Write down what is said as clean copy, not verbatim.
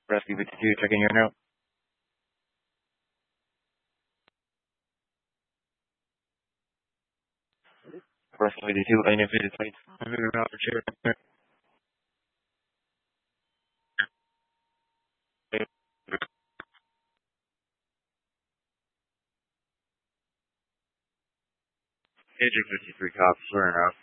Rescue 52, checking your note. Rescue 52, unidentified plates. I'm moving around for chair. Agent 53 cops, swearing off.